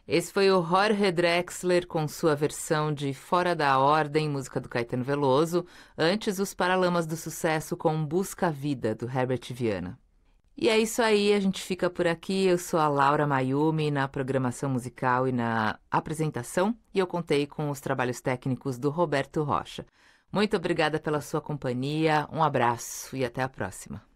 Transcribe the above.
Esse foi o Jorge Drexler com sua versão de Fora da Ordem, música do Caetano Veloso. Antes, os Paralamas do Sucesso com Busca a Vida, do Herbert Viana. E é isso aí, a gente fica por aqui. Eu sou a Laura Mayumi na programação musical e na apresentação, e eu contei com os trabalhos técnicos do Roberto Rocha. Muito obrigada pela sua companhia, um abraço e até a próxima.